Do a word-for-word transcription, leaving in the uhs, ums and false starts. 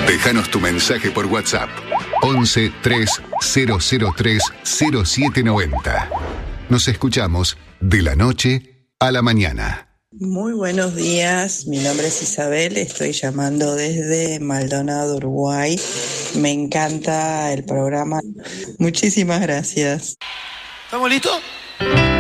Déjanos tu mensaje por WhatsApp. once tres cero cero tres cero siete noventa. Nos escuchamos de la noche a la mañana. Muy buenos días, mi nombre es Isabel, estoy llamando desde Maldonado, Uruguay. Me encanta el programa. Muchísimas gracias. ¿Estamos listos?